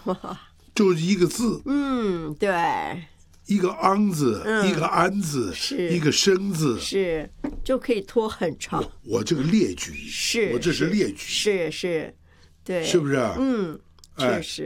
就是一个字， 对， 一个昂字，一个安字， 是一个生字， 是就可以拖很长。 我这个列举， 是我这是列举， 是，对， 是不是？ 确实。